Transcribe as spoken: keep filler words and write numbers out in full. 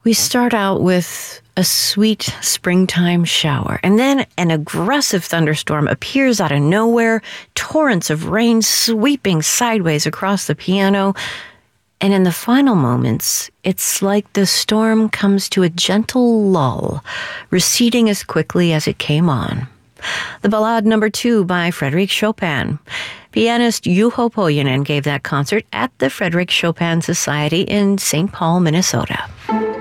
We start out with a sweet springtime shower, and then an aggressive thunderstorm appears out of nowhere, torrents of rain sweeping sideways across the piano, and in the final moments, it's like the storm comes to a gentle lull, receding as quickly as it came on. The Ballade Number Two by Frédéric Chopin. Pianist Juho Pohjonen gave that concert at the Frédéric Chopin Society in Saint Paul, Minnesota.